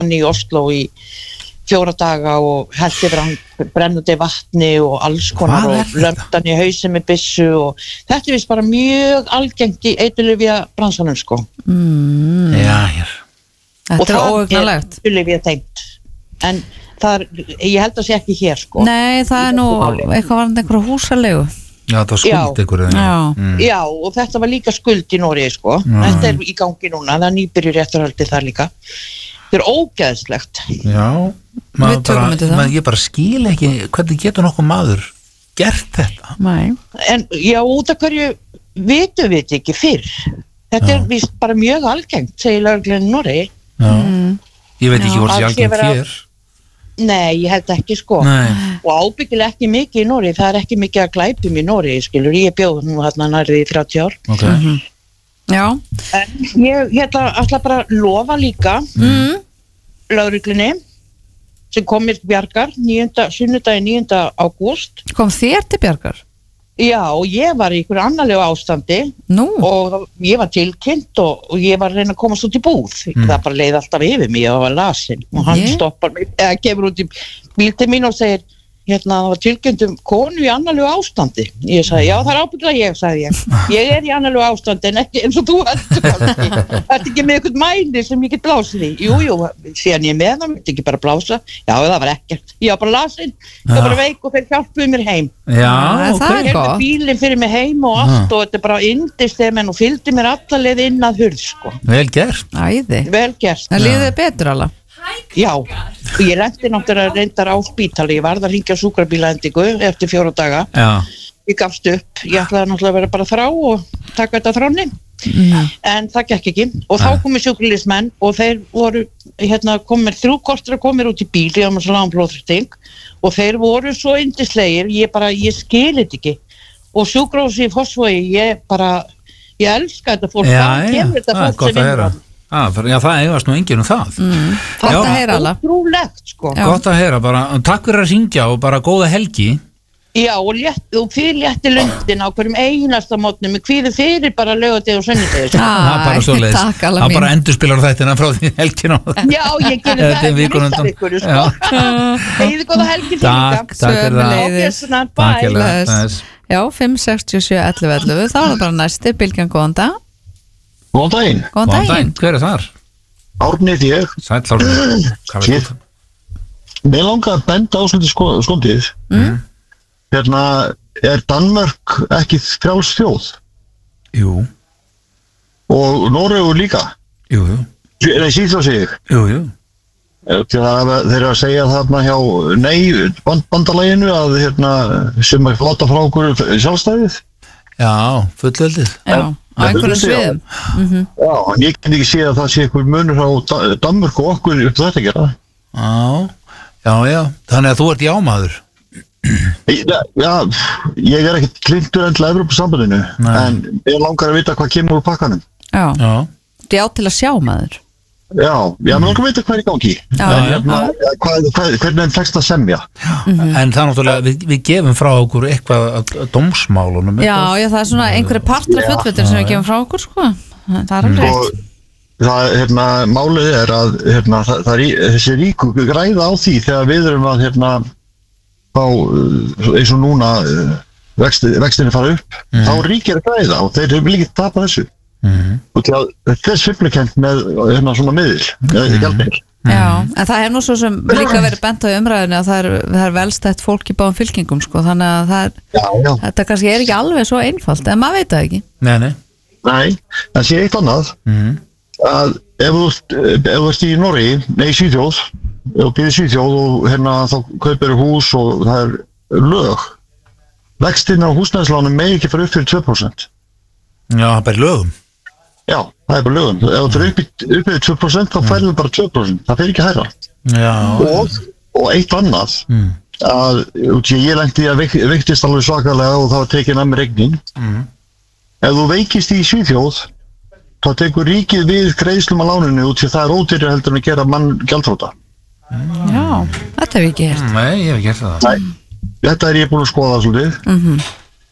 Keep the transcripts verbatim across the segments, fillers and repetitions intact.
hann í Oslo í fjóra daga og hellt yfir hann brennandi vatni og alls konar og lömpt hann í hausinn með byssu og þetta er vist bara mjög algengt í eiturlyfja bransanum sko. Mm. Já, hér. Þetta er óhugnanlegt. Og það er eiturlyfja tengt. En það er, ég held að sé ekki hér sko. Nei, það er nú eitthvað varandi einhverja húsalegu. Já, það var skuld ykkur. Já. Mm. Já, og þetta var líka skuld í Noregi sko. Mm. Þetta er í gangi núna, það er nýbyrjur réttarhaldi þar líka. Þetta er ógeðslegt. Já, maður bara, maður, ég bara skil ekki hvernig getur nokkuð maður gert þetta. Nei. En já, út af hverju vitum við ekki fyrr. Þetta já. Er vist bara mjög algengt, segir lögreglunni í Noregi. Já, mm. Ég veit ekki hvort það sé algengt hér. Nei, ég held ekki sko. Nei. Og ábyggilega ekki mikið í Noregi, það er ekki mikið að glæpum í Noregi, skilur. Ég bjóð nú hérna nærði í þrjátíu ár. Ok. Mm-hmm. Já. En ég ætla, ætla bara að lofa líka mm. lögreglunni sem kom mér til bjargar sunnudaginn níunda ágúst. Kom þér til bjargar? Já, og ég var í einhverju annarlegu ástandi Nú. Og ég var tilkynnt og, og ég var að reyna að komast út í búð. Mm. Það bara leið alltaf yfir mig og var lasin og hann yeah. stoppar mig, eða kemur út í bíl til mín og segir hérna, það var tilkynnt um konu í annarlegu ástandi. Ég sagði, já, það er ábyggilega ég, sagði ég. Ég er í annarlegu ástandi en ekki eins og þú heldur kannski. Það er ekki með eitthvað mæli sem ég get blásið í. Jú, jú, síðan ég með það, myndi ekki bara blása. Já, það var ekkert. Ég var bara lasin, ég var bara veik og þeir hjálpuðu mér heim. Já, ok. Það er gott. Bílinn fyrir mig heim og allt og þetta er bara yndislega og fylgdi mér alla leið inn að hurð, sko. Vel gert. Æði. Vel gert. Það líður betur alla. Já, og ég rendi náttúrulega reyndar á spítali, ég varð að hringja á sjúkrabílaendingu eftir fjóra daga. Já. Ég gafst upp, ég ætlaði náttúrulega að vera bara þrá og taka þetta þráni, mm. en það gekk ekki. Og þá komið sjúkraliðsmenn og þeir voru, hérna, komir þrjú kortur að komir út í bíl, ég var með svo langan blóðþrýsting og þeir voru svo yndislegir, ég bara, ég skilit ekki. Og sjúkrahúsið í Fossvogi, ég bara, ég elska þetta fólk, það kemur þetta fólk sem vinnur á. Ah, já, það eigast nú enginn um það. Mm. Gott að heyra alla. Ótrúlegt, sko. Já. Gott að heyra, bara takk fyrir að hringja og bara góða helgi. Já, og, létt, og fyrir létti lundin á hverjum einasta mótnum, kvíðu fyrir bara laugardegi og sunnudegi. Það er bara svoleiðis. Takk alla mín. Það bara endurspilar þættina frá því helgin á. Já, ég gerir það ekki næsta vikur, sko. Heiðu góða helgi fyrir líka. Takk, takk fyrir það. Takk fyrir það. Já, fimm sex sjö ellefu ellefu, þá er það bara næsti, Bylgjan, góðan dag. Góðan daginn. Góðan daginn. Hver er þar? Árni því ég. Sæll Árni. Hvað er þetta? Mér langar að benda á svolítið sko, skondið. Mm. Hérna, er Danmörk ekki frjáls þjóð? Jú. Og Noregur líka? Jú, jú. Nei, síðan sig ég. Jú, jú. Þeir eru að segja þarna hjá nei band, bandalaginu að hérna, sem að láta frá okkur sjálfstæðið. Já, fullveldið. Já. Á einhverjum sviðum. Mm-hmm. Já, en ég kan ekki sé að það sé einhver munur á Danmörk og okkur upp þetta að gera. Já, já, já. Þannig að þú ert jámaður. Já, ég er ekkert klintur endilega Evrópusambandinu, en ég langar að vita hvað kemur úr pakkanum. Já. Já. Já, til að sjá maður. Já, já, mér langar að vita hvað er í gangi. Já, en, hérna, hvað, hvað, hvernig er tekst að semja. Mm-hmm. En það er náttúrulega, við, við gefum frá okkur eitthvað að dómsmálunum. Já, já, það er svona einhverju partra fullvetur sem við gefum frá okkur, sko. Það er alveg rétt. Það, hérna, málið er að, hérna, það, það er, þessi ríku græða á því þegar við erum að, hérna, á, eins og núna, vextinni fara upp, mm. þá ríkir að græða og þeir vil ekki tapa þessu. Mm-hmm. Og til að þetta er sviflukent með hérna svona miðil mm-hmm. Já, en það hef nú svo sem líka verið bent á umræðinu að það er, það er velstætt fólk í báðum fylkingum sko, þannig að það er, já, já. Þetta kannski er ekki alveg svo einfalt, en maður veit það ekki. Nei, nei. Nei, en sé eitt annað mm-hmm. að ef þú, ef þú ert í Noregi, nei Svíþjóð, ef þú býðir Svíþjóð og hérna þá kaupir hús og það er lög, vextinn á húsnæðislánum megi ekki fara upp fyrir tvö prósent. Já, það er bara lögum. Já, það er bara lögum. Ef þú fyrir upp í tvö prósent þá færðu bara tvö prósent. Það fyrir ekki hærra. Já. Og, og eitt annað, mm. að ég lendi að veik, veiktist alveg svakalega og það var tekin að mér regnin. Mm. Ef þú veikist í Svíþjóð, þá tekur ríkið við greiðslum á láninu út því það er ódýrara heldur en að gera mann gjaldþrota. Mm. Já, þetta hef ég gert. Nei, ég hef gert það. Nei, þetta er ég búin að skoða svolítið. Mhm.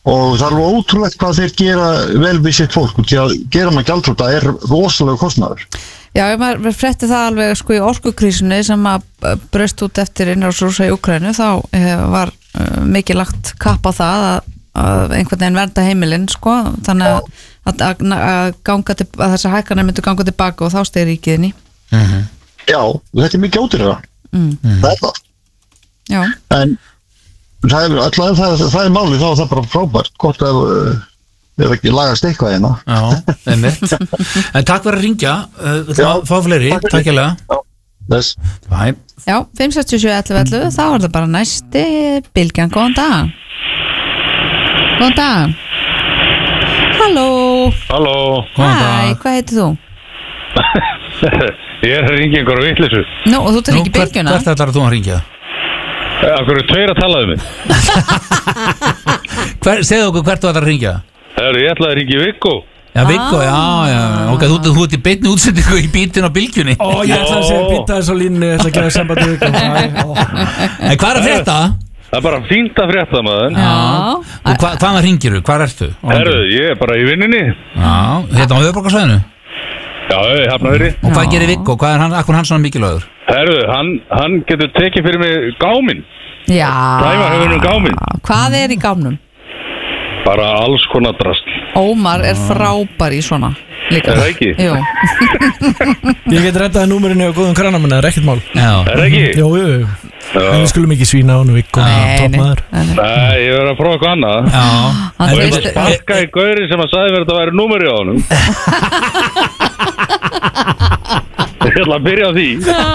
og það er alveg ótrúlegt hvað þeir gera vel við sitt fólk og því að gera maður gjaldþrota er rosalega kostnaður. Já, maður frétti það alveg sko í orkukrísunni sem að braust út eftir innrás Rússa í Úkraínu, þá var uh, mikið lagt kapp á það að, að einhvern veginn vernda heimilinn sko, þannig að, að, að, að, ganga til, að þessar hækkanir myndu ganga tilbaka og þá stegi ríkið inn í. Mm-hmm. Já, þetta er mikið ódýrara. Mm. Það er það. Já. En það er, alltaf, það, það er málið þá, það er bara frábært, gott að ef ekki lagast eitthvað hérna. Já, einmitt. En takk fyrir að ringja, uh, það fá fleiri, takk hérlega. Þess. Bye. Já, fimm sex sjö ellefu ellefu, þá er það bara næsti Bylgjan, góðan dag. Góðan dag. Halló. Halló. Góðan dag. Hæ, hvað heitir þú? Ég er að ringja einhverju vitleysu. Nú, og þú tek ekki Bylgjuna? Hvert ætlar þú að ringja? Akkur er tveir að tala um mig. Hver, segðu okkur hvert þú ætlar að ringja? Heru, ég ætlaði að ringja Viggo. Já, Viggo, já, já. Ok, þú, þú ert í beinni útsendingu í bítinn á Bylgjunni. Ó, ég ætlaði að segja býta þess á línu, ég ætlaði að gefa samband við Viggo. En hvað er að frétta? Það er bara fínt að frétta maður. Já. Og hva, hvaðan ringirðu? Hvar ertu? Herru, ég er bara í vinninni. Já, hérna á höfuðborgarsvæðinu? Já, ég hafna verið. Og hvað gerir Viggo? Hvað er hann, akkur hann svona mikilvægur? Herru, hann, hann getur tekið fyrir mig gáminn. Já. Dæma hefur um gáminn. Hvað er í gámnum? Bara alls konar drast. Ómar er frábær í svona líka. Er það ekki? Jú. Ég get rettaði númerinu og góðum kranamann, það er ekkert mál. Já. Er það ekki? Jú, jú, jú. En við skulum ekki svína á hann Viggo, toppmaður. Nei, ég verður að prófa eitthvað annað. Já. Hann Og ég veistu- var sparka í gauri sem að sagði verið að það væri númeri á honum. Ég ætla að byrja á því.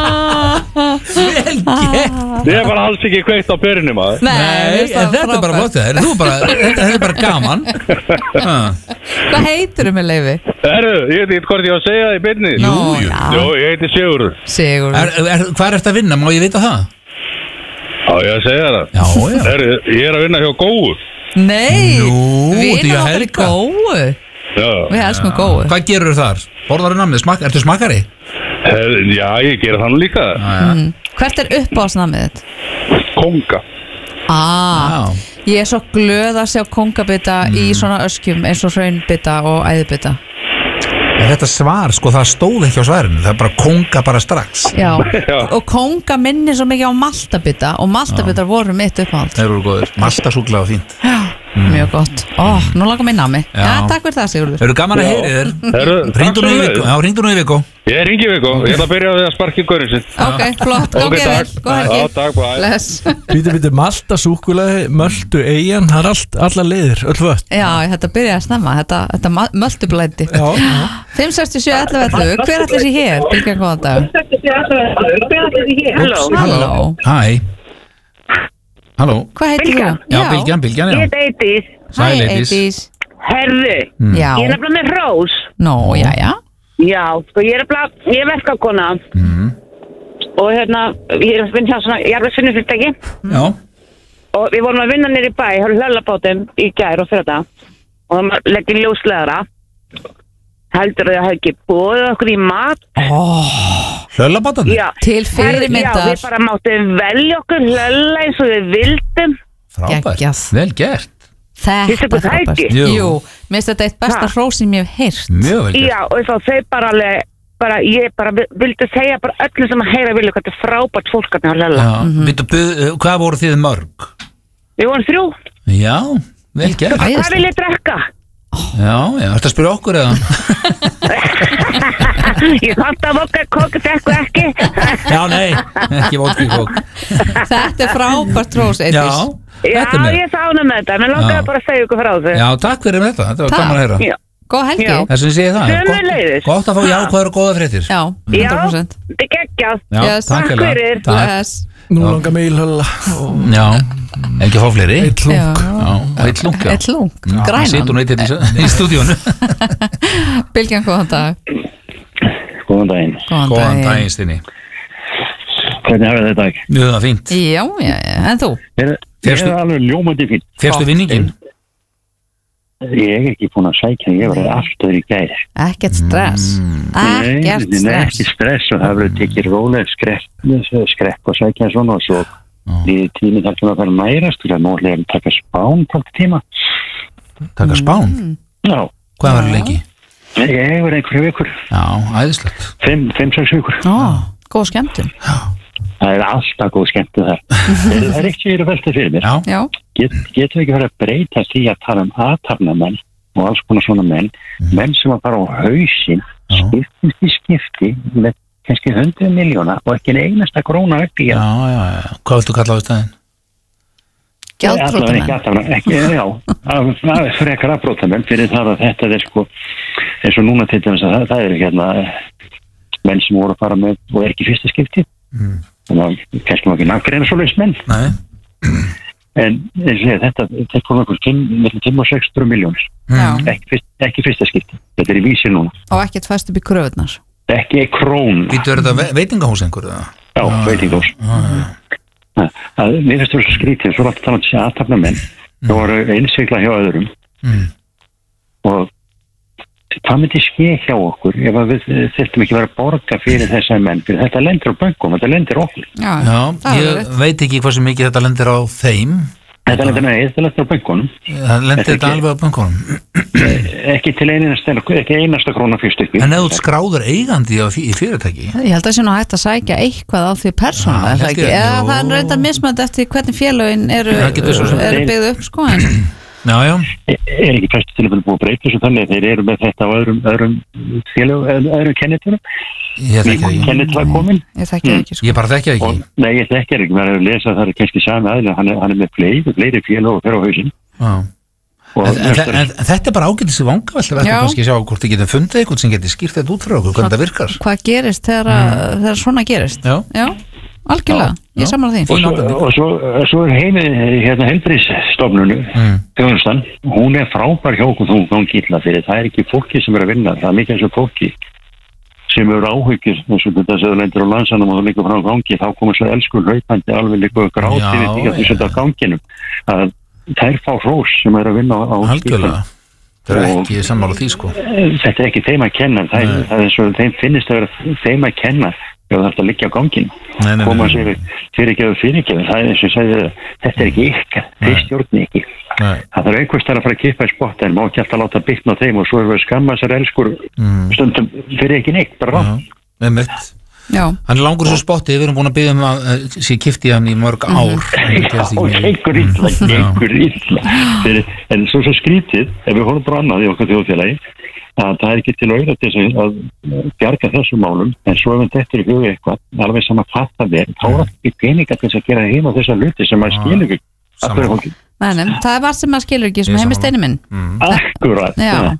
Vel gert. Ég er bara alls ekki kveikt á perinu maður. Nei, Nei, veist en það þetta er bara frábært. flott það. Þú bara, þetta er bara gaman. Ha. Hvað heitir þú með leifi? Herru, ég veit ekki hvort ég var að segja það í byrni. Jú, jú. Jú, ég heiti Sigurður. Sigur. Er, er, hvað ertu að vinna? Má ég vita það? Já, ég að segja það. Já, já. Herru, ég er að vinna hjá Góu. Nei, Nú, við því að erum okkur í Helga. góu. Já. Við elskum góu. Hvað gerur þar? Borðar þú namnið? Smak, ertu smakari? Herru, já, ég gera það nú líka. Mm. Hvert er uppáhaldsnamið þitt? Konga. Ah, Já. ég er svo glöð að sjá kongabita í svona öskjum eins og hraunbita og æðbita. En þetta svar, sko, það stóð ekki á svarinu. Það er bara konga bara strax. Já, Já. og konga minnir svo mikið á maltabita og maltabitar voru mitt uppáhald. Það eru góður. Maltasúkla og fínt. Já, mjög gott. Ó, nú langar mér nami. Já. Já, takk fyrir það, Sigurður. Það eru gaman að heyri þér. Herru, Hringdu nú í sömuleiðis. viku. Já, hringdu nú í viku. Ég ringi við ykkur. Ég ætla að byrja á því að sparka í gaurin sitt. Ok, flott, Ok, góð takk. gefir, góð Já, helgi. takk, bye. Bless. Býtu, býtu, malta, súkkulaði, möltu, eigin, það er allt, allar leiðir, öll vött. Já, þetta byrjaði að snemma, þetta, þetta möltublæti. Já, já. fimm sex sjö ellefu ellefu, hver ætli sér hér? Bylgjan, góðan dag. Halló. Halló. Hæ. Halló. Hvað heitir þú? Bylgjan. Já, Bylgjan, Bylgjan, Ég já. heit Eydís. Hæ, Sæl, Eydís. Eydís. Herðu, Já. ég er nefnilega með hrós. Nó, já, já. Já, sko ég er nefnilega, ég er verkakona Mm. og hérna, ég er að vinna hjá svona, ég er að finna fyrirtæki Já. og við vorum að vinna nýri í bæ, höfum hlöllabátum í gær og fyrir þetta og það leggir ljósleðara. Heldur að það hefði ekki búið okkur í mat? Hlöllabátarnir? Já. Til fyrirmyndar. Já, við bara máttum velja okkur hlölla eins og við vildum. Frábært. Geggjað. Vel gert. Finnst Þetta ykkur er það frábært. ekki? Jú. Jú, mér finnst þetta eitt besta Ha? hrós sem ég hef heyrt. Mjög vel gert. Já, og þá þau bara alveg, bara, ég bara vi- vildi segja bara öllum sem að heyra vilja hvað þetta er frábært fólk að hlölla. Já. Býttu, buð- hvað voru þið mörg? Við vorum þrjú. Já, vel gert. Æðislegt. Hvað vil ég drekka? Já, já, ertu að spyrja okkur eða? Ég þátt að vodka kók drekku ekki. Já, nei, ekki vodka kók. Þetta er frábært hrós, Já, Eydís. Já, þetta er með. ég sána með þetta, menn langaði Já. bara að segja ykkur frá þessu. Já, takk fyrir þetta, þetta var Takk. gaman að heyra. Já, Góð helgi. Já. Þess að ég segi það. Sömuleiðis. Gott, gott að fá jákvæður og góða fréttir. Já, já, hundrað prósent. þetta er geggjað. Já, Yes. takk Takk hérlega. fyrir. Takk. Bless. Nú langar mig í hölla og Já, ekki að fá fleiri. eitt Já, lúk. Já, eitt lung, já. eitt lung, Já, hann situr nú grænan. eitt hérna í, í stúdíónu. Bylgjan, góðan dag. Góðan daginn. Góðan daginn, Stinni. Hvernig hafið þetta dag? Mjög það fínt. Já, já, já, en þú? Ég Fyrstu- er alveg ljómandi fínt. Fyrstu vinningin? Ég er ekki búin að sækja, ég var aftur í gæri. Ekkert stress. Nei, Ekkert nei, ekki stress. stress og það verður tekið rólega skrepp, skrepp og sækja svona og svo Líði tími þar sem að fara nærast til að nólega að taka spán tólti tíma. Taka spán? Mm. Já. Hvað var lengi? Ég var einhverju vikur. Já, æðislegt. Fimm, fimm, sex vikur. Ó, góð skemmtun. Já. Það er alltaf góð skemmtun þar. Það er ekki verið að velta fyrir mér. Já. Já. Get, getum við ekki verið að breyta því að tala um athafnamenn og alls konar svona menn, mm. menn sem að fara á hausinn, skiptist í skipti með kannski hundruð miljóna og ekki einasta króna upp í. Já, já, já. Hvað viltu kalla á í staðinn? Gjaldþrotamenn. Ekki, já, það er frekar afbrótamenn fyrir það að þetta er sko, eins og núna til dæmis að það, það eru hérna menn sem voru að fara með og er ekki fyrsta skipti. Mm. Þannig að kannski má ekki nafngreina svoleiðis menn. Nei. En eins og segja, þetta, þetta kom einhver fimm og sex hundruð miljónir. Mm. Ekki, fyrst, ekki fyrsta skipti. Þetta er í vísi núna. Og ekkert fæst upp í kröfunar. Ekki krón. Býttu, er þetta veitingahús einhver? Já, veitingahús. Það, mér finnst það svo skrítið, svo rætt að tala um þessi athafnamenn. Það voru innsigla hjá öðrum. Mm. Og hvað myndi ske hjá okkur ef við þurftum ekki vera að borga fyrir þessa menn? Fyrir þetta lendir á bönkum, þetta lendir okkur. Já, Já ég veit ekki hversu mikið þetta lendir á þeim. Þetta lendir, nei, þetta lendir á bönkunum. Það lendir þetta alveg á bönkunum. Ekki til einasta, ekki einasta króna fyrst upp. En ef þú skráður eigandi í fyrirtæki? Ég held að það sé nú hægt að sækja eitthvað á því persónulega, er það ekki? Eða það er reyndar mismönd eftir hvernig félögin eru, eru byggð upp, sko, en... Já, já. Er ekki fæstu til að búið að breyta þessu þannig þeir eru með þetta á öðrum, öðrum félög, öðrum kennitunum. Ég þekki það ekki. Kennitla komin. Ég þekki það ekki, sko. Ég bara þekki það ekki. Og, nei, ég þekki það ekki. Maður hefur lesað að það er kannski sami aðeins. Hann, hann er með fleiri, fleiri félög og fer á hausinn. Já. En, en, en þetta er bara ágætis í vangaveltu. Við ætlum kannski að sjá hvort þið getum fundið eitthvað sem getur skýrt þetta út frá okkur, hvernig það virkar. Hvað gerist þegar, mm. þegar svona gerist? Já. Já. Algjörlega, ég samar því. Og svo, og svo, svo er heimi hérna heilbrigðisstofnunu mm. þjónustan, hún er frábær hjá okkur þú gangi illa fyrir, það er ekki fólki sem er að vinna, það er mikið eins og fólki sem eru áhyggjur, eins og þetta sem lendir á landsanum og það líka frá gangi, þá komur svo elskur hlaupandi alveg líka gráti við því að því þetta á ganginum, að þær fá hrós sem er að vinna á algjörlega, það er ekki sammála því sko. Þetta er ekki þeim að kenna, það, það er svo þeim finnist að vera þeim að kenna og það er að liggja á ganginu koma sér fyrirgeðu fyrirgeðu það er eins og ég sagði þetta er ekki ykkar þeir stjórni ekki nei. Það þarf einhvers þar að fara að kippa í spotta en má ekki alltaf láta byggna á þeim og svo er við að skamma sér elskur mm. stundum fyrir ekki neitt bara með mitt hann er langur svo spotti, við erum búin að byggja um að sé kipti hann í mörg ár og einhver illa einhver illa en svo svo skrítið ef við horfum bara annað í okkar þjóðfélagi að það er ekki til auðvitað til að bjarga þessum málum, en svo ef þetta er í huga eitthvað, alveg saman hvað það er þá er ekki peninga til að gera heima þessar hluti sem maður skilur ekki allir fólki. Nei, það er var sem maður skilur ekki sem heimi steini minn. Akkurat.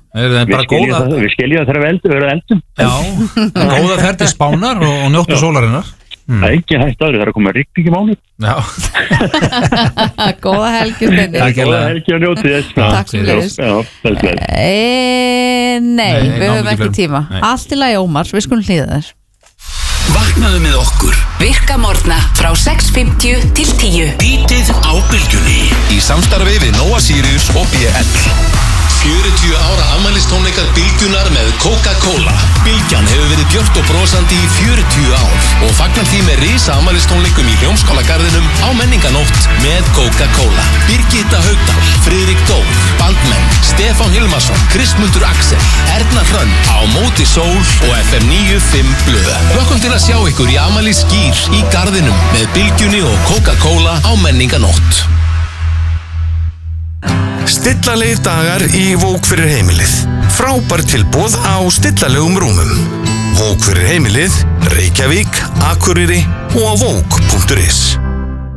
Við skiljum það þegar við eldum, við erum eldum. Já, góða ferð til Spánar og njóttu sólarinnar. Mm. Það er ekki hægt aðrið, það er að koma rigning í mánuð. Já. Góða helgi steini. Góða helgi að njóti þess. Takk sem leiðis. Nei, við höfum ekki tíma. Allt í lagi Ómar, við skulum hlýða þér. Vaknaðu með okkur. Virka morgna frá sex fimmtíu til tíu. Bítið á Bylgjunni. Í samstarfi við Nóa Sirius og B L. fjörutíu ára afmælistónleikar Bylgjunnar með Coca-Cola. Bylgjan hefur verið björt og brosandi í fjörutíu ár og fagnar því með risa afmælistónleikum í Hljómskálagarðinum á Menninganótt með Coca-Cola. Birgitta Haugdal, Friðrik Dór, Baldmenn, Stefán Hilmarsson, Kristmundur Axel, Erna Hrönn á Móti Sól og F M níu fimm Blöð. Welkom til að sjá ykkur í afmælisskýr í garðinum með Bylgjunni og Coca-Cola á Menninganótt. Stillalegir dagar í Vók fyrir heimilið. Frábær tilboð á stillalegum rúmum. Vók fyrir heimilið, Reykjavík, Akureyri og á vók punktur is.